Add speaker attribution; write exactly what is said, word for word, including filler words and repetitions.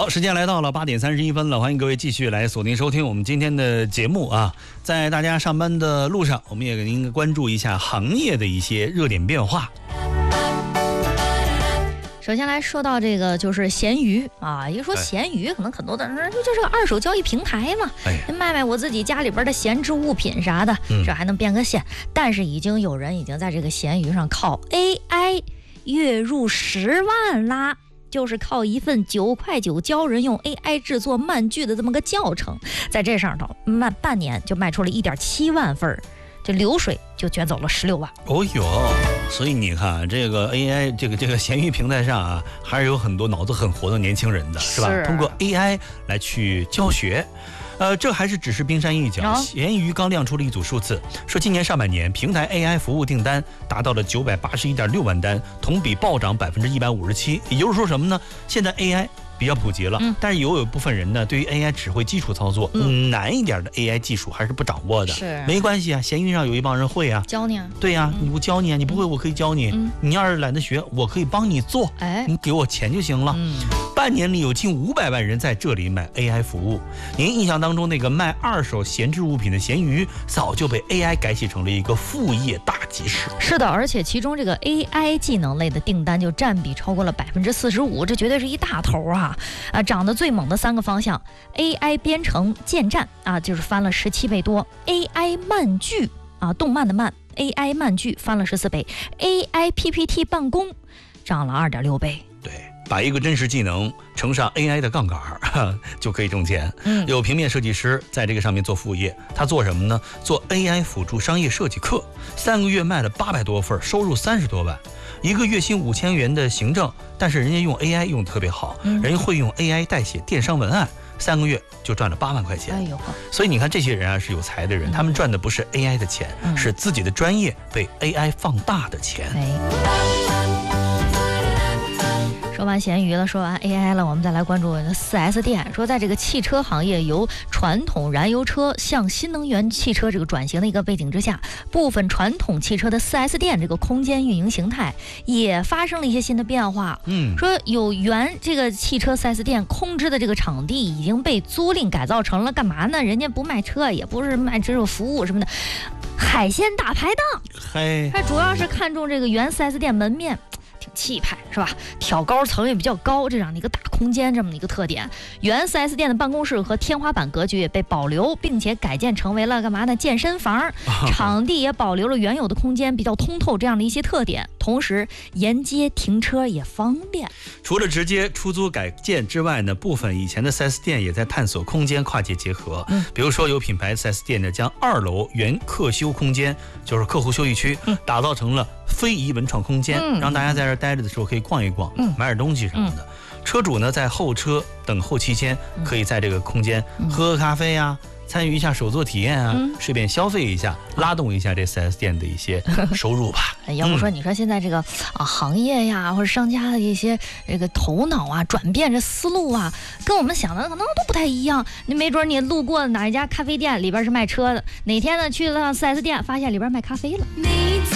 Speaker 1: 好，时间来到了八点三十一分了，欢迎各位继续来锁定收听我们今天的节目啊。在大家上班的路上，我们也给您关注一下行业的一些热点变化。
Speaker 2: 首先来说到这个就是闲鱼啊，一说闲鱼，可能很多的人说这是个二手交易平台嘛，哎、卖卖我自己家里边的闲置物品啥的，嗯、这还能变个现。但是已经有人已经在这个闲鱼上靠 A I 月入十万啦。就是靠一份九块九教人用 A I 制作漫剧的这么个教程，在这上头卖半年就卖出了一点七万份，这流水就卷走了十六万。
Speaker 1: 哦哟，所以你看这个 A I 这个这个闲鱼平台上啊，还是有很多脑子很活的年轻人的，是吧？
Speaker 2: 是
Speaker 1: 通过 A I 来去教学。呃，这还是只是冰山一角。闲鱼刚亮出了一组数字，说今年上半年平台 A I 服务订单达到了九百八十一点六万单，同比暴涨百分之一百五十七。也就是说什么呢？现在 A I 比较普及了，嗯、但是有有部分人呢，对于 A I 只会基础操作，嗯、难一点的 A I 技术还是不掌握的。
Speaker 2: 是，
Speaker 1: 没关系啊，闲鱼上有一帮人会啊，
Speaker 2: 教你啊。
Speaker 1: 对呀、啊，嗯、你不教你啊，你不会我可以教你。嗯、你要是懒得学，我可以帮你做，哎，你给我钱就行了。嗯、半年里有近五百万人在这里买 A I 服务。您印象当中那个卖二手闲置物品的闲鱼，早就被 A I 改写成了一个副业大集市。
Speaker 2: 是的，而且其中这个 A I 技能类的订单就占比超过了百分之四十五，这绝对是一大头啊！啊，涨得最猛的三个方向 ，A I 编程建站啊，就是翻了十七倍多 ；A I 漫剧啊，动漫的漫 ，A I 漫剧翻了十四倍 ；A I P P T 办公涨了二点六倍。
Speaker 1: 对。把一个真实技能乘上 A I 的杠杆就可以挣钱。嗯，有平面设计师在这个上面做副业，他做什么呢？做 A I 辅助商业设计课，三个月卖了八百多份，收入三十多万，一个月薪五千元的行政，但是人家用 A I 用得特别好，嗯、人家会用 A I 代写电商文案，三个月就赚了八万块钱。哎呦，所以你看这些人啊是有才的人，嗯、他们赚的不是 A I 的钱，嗯、是自己的专业被 A I 放大的钱。哎，
Speaker 2: 说完闲鱼了，说完 A I 了，我们再来关注 四 S 店。说在这个汽车行业由传统燃油车向新能源汽车这个转型的一个背景之下，部分传统汽车的 四 S 店这个空间运营形态也发生了一些新的变化。嗯，说有原这个汽车 四 S 店空置的这个场地已经被租赁改造成了干嘛呢？人家不卖车，也不是卖这种服务什么的，海鲜大排档。
Speaker 1: 嘿，
Speaker 2: 它主要是看重这个原 四 S 店门面。挺气派是吧？挑高层也比较高，这样的一个大空间，这么一个特点。原 四 S 店的办公室和天花板格局也被保留，并且改建成为了干嘛呢？健身房，场地也保留了原有的空间，比较通透这样的一些特点。同时，沿街停车也方便。
Speaker 1: 除了直接出租改建之外呢，部分以前的 四 S 店也在探索空间跨界结合。嗯，比如说有品牌 四 S 店呢，将二楼原客休空间，就是客户休息区，嗯、打造成了非遗文创空间，嗯、让大家在这儿待着的时候可以逛一逛，嗯、买点东西什么的。嗯、车主呢，在候车等候期间，可以在这个空间喝喝咖啡啊。参与一下手作体验啊，嗯、顺便消费一下，拉动一下这 四 S 店的一些收入吧。
Speaker 2: 要不说你说现在这个啊行业呀，或者商家的一些这个头脑啊，转变这思路啊，跟我们想的可能都不太一样。你没准你路过哪一家咖啡店里边是卖车的，哪天呢去了 四 S 店，发现里边卖咖啡了。